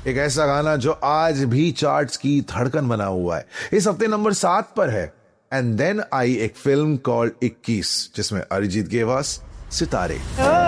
एक ऐसा गाना जो आज भी चार्ट्स की धड़कन बना हुआ है। इस हफ्ते नंबर 7 पर है। एंड देन आई एक फिल्म कॉल्ड 21 जिसमें अरिजीत के आवाज सितारे।